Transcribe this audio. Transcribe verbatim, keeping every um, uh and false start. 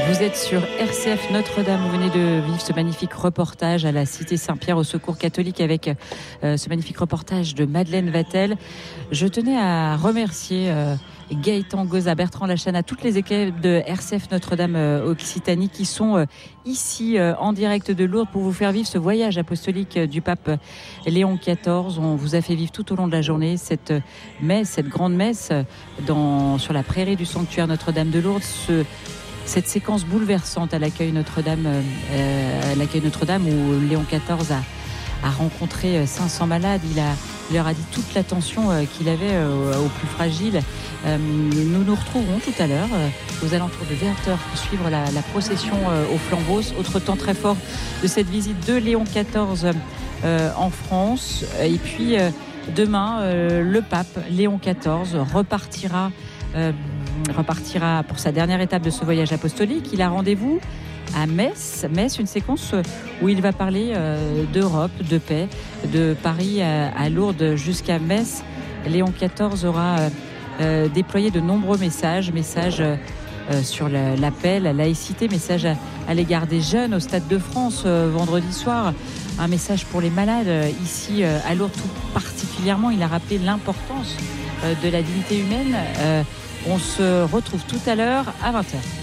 Vous êtes sur R C F Notre-Dame. Vous venez de vivre ce magnifique reportage à la Cité Saint-Pierre au Secours catholique avec euh, ce magnifique reportage de Madeleine Vatel. Je tenais à remercier euh, Gaëtan Goza, Bertrand Lachana, toutes les équipes de R C F Notre-Dame euh, Occitanie qui sont euh, ici euh, en direct de Lourdes pour vous faire vivre ce voyage apostolique euh, du pape Léon quatorze. On vous a fait vivre tout au long de la journée cette messe, cette grande messe dans, sur la prairie du sanctuaire Notre-Dame de Lourdes. Ce, Cette séquence bouleversante à l'accueil Notre-Dame, euh, à l'accueil Notre-Dame où Léon quatorze a, a rencontré cinq cents malades. Il, a, il leur a dit toute l'attention euh, qu'il avait euh, aux plus fragiles. Euh, nous nous retrouverons tout à l'heure euh, aux alentours de vingt heures pour suivre la, la procession euh, aux flambeaux. Autre temps très fort de cette visite de Léon quatorze euh, en France. Et puis euh, demain, euh, le pape Léon quatorze repartira euh, repartira pour sa dernière étape de ce voyage apostolique. Il a rendez-vous à Metz. Metz, une séquence où il va parler euh, d'Europe, de paix, de Paris à, à Lourdes jusqu'à Metz. Léon quatorze aura euh, déployé de nombreux messages, messages euh, sur la, la paix, la laïcité, messages à, à l'égard des jeunes au Stade de France euh, vendredi soir, un message pour les malades euh, ici euh, à Lourdes tout particulièrement. Il a rappelé l'importance euh, de la dignité humaine. Euh, On se retrouve tout à l'heure à vingt heures.